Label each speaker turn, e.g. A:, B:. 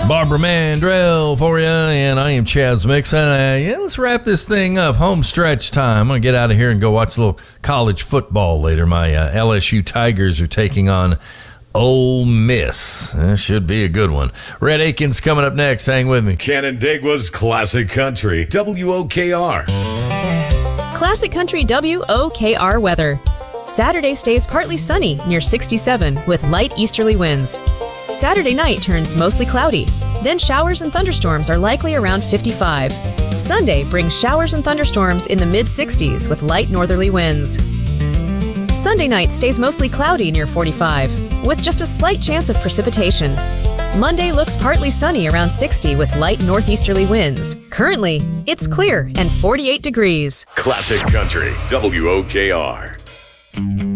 A: Barbara Mandrell for you, and I am Chaz Mix. Let's wrap this thing up. Home stretch time. I'm going to get out of here and go watch a little college football later. My LSU Tigers are taking on Ole Miss. That should be a good one. Red Aikens coming up next. Hang with me.
B: Canandaigua's Classic Country, WOKR.
C: Classic Country WOKR weather. Saturday stays partly sunny near 67 with light easterly winds. Saturday night turns mostly cloudy. Then showers and thunderstorms are likely around 55. Sunday brings showers and thunderstorms in the mid-60s with light northerly winds. Sunday night stays mostly cloudy near 45 with just a slight chance of precipitation. Monday looks partly sunny around 60 with light northeasterly winds. Currently, it's clear and 48 degrees.
B: Classic Country, WOKR.